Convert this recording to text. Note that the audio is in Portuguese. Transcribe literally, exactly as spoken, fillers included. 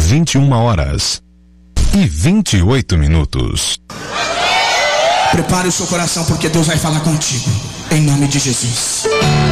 vinte e uma horas e vinte e oito minutos. Prepare o seu coração, porque Deus vai falar contigo, em nome de Jesus.